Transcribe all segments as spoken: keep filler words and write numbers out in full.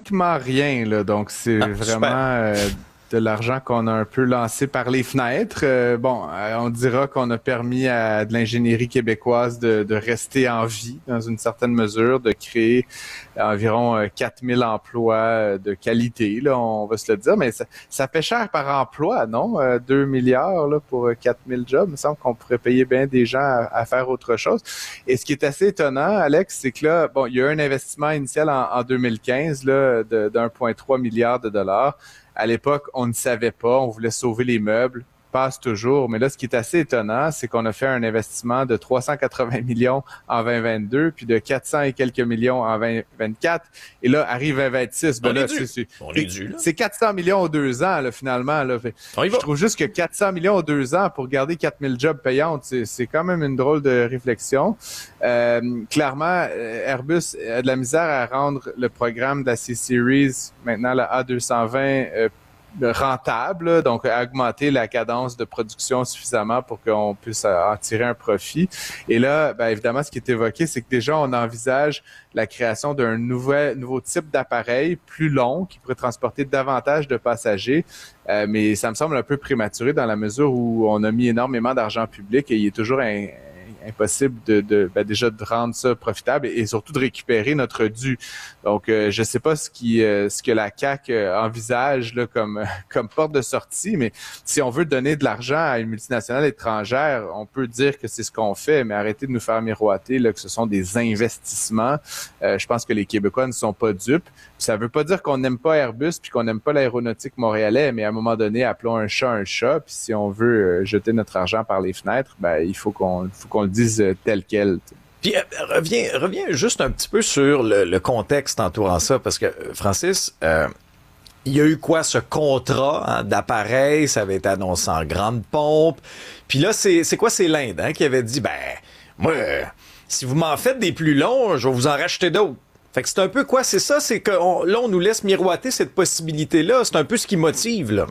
pratiquement rien, là. Donc, c'est Ah, vraiment euh, de l'argent qu'on a un peu lancé par les fenêtres. Euh, bon, euh, on dira qu'on a permis à de l'ingénierie québécoise de, de rester en vie dans une certaine mesure, de créer environ euh, quatre mille emplois euh, de qualité, là, on va se le dire. Mais ça, ça fait cher par emploi, non? Euh, deux milliards là, pour euh, quatre mille jobs. Il me semble qu'on pourrait payer bien des gens à, à faire autre chose. Et ce qui est assez étonnant, Alex, c'est que là, bon, il y a eu un investissement initial en, en deux mille quinze là, de, d'un virgule trois milliard de dollars. À l'époque, on ne savait pas, on voulait sauver les meubles, passe toujours. Mais là, ce qui est assez étonnant, c'est qu'on a fait un investissement de trois cent quatre-vingts millions en vingt vingt-deux, puis de quatre cents et quelques millions en vingt vingt-quatre. Et là, arrive vingt vingt-six. Ben on, là, est dû. C'est, on est dû. Là. C'est quatre cents millions en deux ans, là, finalement. Là. On y va. Je trouve juste que quatre cents millions en deux ans pour garder quatre mille jobs payantes, c'est, c'est quand même une drôle de réflexion. Euh, clairement, Airbus a de la misère à rendre le programme de la C-Series, maintenant la A deux cent vingt, euh, rentable, donc à augmenter la cadence de production suffisamment pour qu'on puisse en tirer un profit. Et là, bien évidemment, ce qui est évoqué, c'est que déjà, on envisage la création d'un nouvel, nouveau type d'appareil plus long qui pourrait transporter davantage de passagers. Euh, mais ça me semble un peu prématuré dans la mesure où on a mis énormément d'argent public et il est toujours un impossible de, de ben déjà de rendre ça profitable et, et surtout de récupérer notre dû. Donc, euh, je sais pas ce qui, euh, ce que la C A Q euh, envisage là comme comme porte de sortie, mais si on veut donner de l'argent à une multinationale étrangère, on peut dire que c'est ce qu'on fait, mais arrêtez de nous faire miroiter là que ce sont des investissements. Euh, je pense que les Québécois ne sont pas dupes. Puis ça veut pas dire qu'on n'aime pas Airbus puis qu'on n'aime pas l'aéronautique montréalais, mais à un moment donné, appelons un chat un chat. Puis si on veut euh, jeter notre argent par les fenêtres, ben il faut qu'on, faut qu'on le dise tel quel. Puis euh, reviens, reviens juste un petit peu sur le, le contexte entourant ça, parce que Francis, euh, il y a eu quoi ce contrat hein, d'appareil, ça avait été annoncé en grande pompe. Puis là, c'est, c'est quoi, c'est l'Inde hein, qui avait dit, ben moi, euh, si vous m'en faites des plus longs, je vais vous en racheter d'autres. Fait que c'est un peu quoi, c'est ça, c'est que on, là, on nous laisse miroiter cette possibilité-là. C'est un peu ce qui motive, là.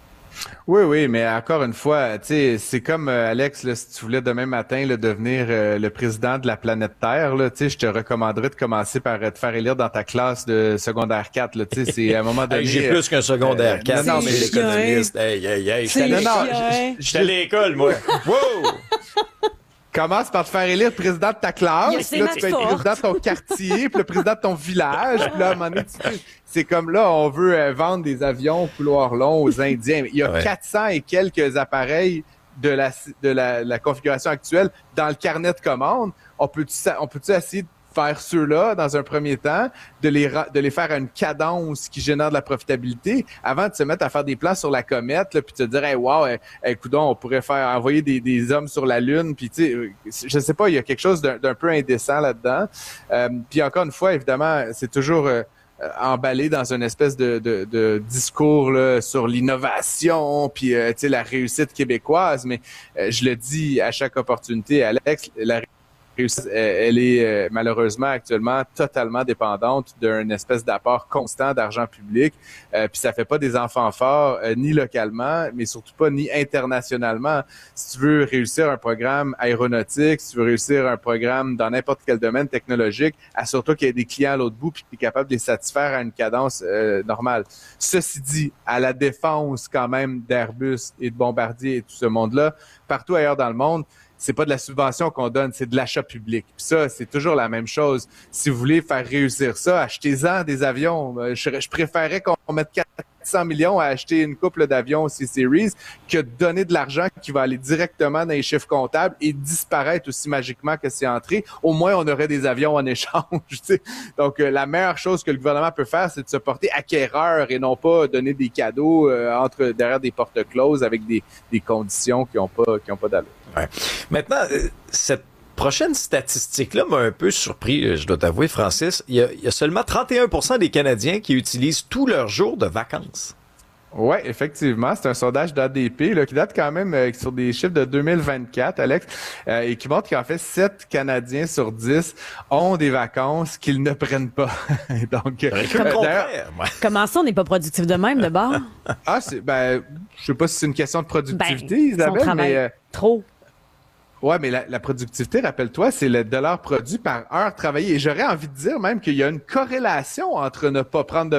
Oui, oui, mais encore une fois, tu sais, c'est comme euh, Alex, là, si tu voulais demain matin là, devenir euh, le président de la planète Terre, là, tu sais, je te recommanderais de commencer par euh, te faire élire dans ta classe de secondaire quatre. Là, tu sais, c'est à un moment donné. Hey, j'ai plus qu'un secondaire euh, quatre. Non, non, mais l'économiste. Hey, hey, hey, j'étais à l'école. J'étais à l'école, moi. Wow! Commence par te faire élire président de ta classe, puis là, tu peux être président de ton quartier, puis le président de ton village, puis là, à un moment donné, tu... c'est comme là, on veut euh, vendre des avions couloir long aux Indiens. Il y a ouais. quatre cents et quelques appareils de la, de la, la configuration actuelle dans le carnet de commande. On peut-tu, on peut-tu essayer de faire ceux-là dans un premier temps, de les de les faire à une cadence qui génère de la profitabilité, avant de se mettre à faire des plans sur la comète, là, puis de te dire, hey, wow, hey, hey, coudonc, on pourrait faire envoyer des, des hommes sur la Lune, puis tu sais, je sais pas, il y a quelque chose d'un, d'un peu indécent là-dedans. Euh, puis encore une fois, évidemment, c'est toujours euh, emballé dans une espèce de, de, de discours là, sur l'innovation, puis euh, tu sais, la réussite québécoise, mais euh, je le dis à chaque opportunité, Alex, la elle est malheureusement actuellement totalement dépendante d'un espèce d'apport constant d'argent public. Euh, puis ça fait pas des enfants forts euh, ni localement, mais surtout pas ni internationalement. Si tu veux réussir un programme aéronautique, si tu veux réussir un programme dans n'importe quel domaine technologique, assure-toi qu'il y ait des clients à l'autre bout puis que tu es capable de les satisfaire à une cadence euh, normale. Ceci dit, à la défense quand même d'Airbus et de Bombardier et tout ce monde-là, partout ailleurs dans le monde, c'est pas de la subvention qu'on donne, c'est de l'achat public. Puis ça, c'est toujours la même chose. Si vous voulez faire réussir ça, achetez-en des avions. Je, je préférerais qu'on mette quatre cents millions à acheter une couple d'avions C-Series que de donner de l'argent qui va aller directement dans les chiffres comptables et disparaître aussi magiquement que c'est entré. Au moins, on aurait des avions en échange. Tu sais. Donc, euh, la meilleure chose que le gouvernement peut faire, c'est de se porter acquéreur et non pas donner des cadeaux euh, entre derrière des portes closes avec des, des conditions qui n'ont pas, qui ont pas d'allure. Ouais. Maintenant, euh, cette prochaine statistique-là m'a un peu surpris, je dois t'avouer, Francis. Il y a, il y a seulement trente et un pour cent des Canadiens qui utilisent tous leurs jours de vacances. Oui, effectivement. C'est un sondage d'A D P là, qui date quand même euh, sur des chiffres de deux mille vingt-quatre, Alex, euh, et qui montre qu'en fait, sept Canadiens sur dix ont des vacances qu'ils ne prennent pas. Donc, euh, euh, comment ça, on n'est pas productif de même, de bord? Ah, c'est, ben, je sais pas si c'est une question de productivité, ben, Isabelle, si mais... Euh, trop. Ouais, mais la, la productivité, rappelle-toi, c'est le dollar produit par heure travaillée. Et j'aurais envie de dire même qu'il y a une corrélation entre ne pas prendre de